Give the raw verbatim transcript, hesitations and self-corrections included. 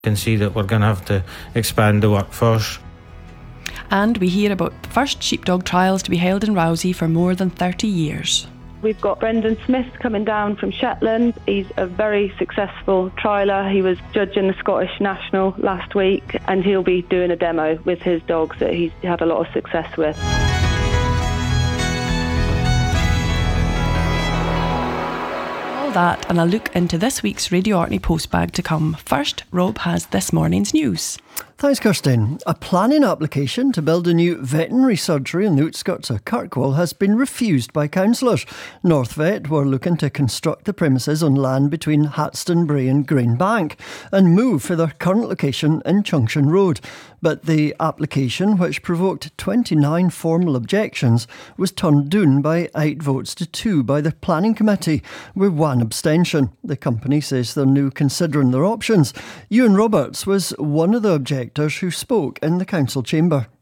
can see that we're going to have to expand the workforce. And we hear about the first sheepdog trials to be held in Rousey for more than thirty years. We've got Brendan Smith coming down from Shetland. He's a very successful trialer. He was judging the Scottish National last week, and he'll be doing a demo with his dogs that he's had a lot of success with. All that and a look into this week's Radio Orkney postbag to come. First, Rob has this morning's news. Thanks, Kirsten. A planning application to build a new veterinary surgery in the outskirts of Kirkwall has been refused by councillors. North Vet were looking to construct the premises on land between Hatston Brae and Greenbank and move for their current location in Junction Road. But the application, which provoked twenty-nine formal objections, was turned down by eight votes to two by the planning committee, with one abstention. The company says they're now considering their options. Ewan Roberts was one of the objectors who spoke in the council chamber.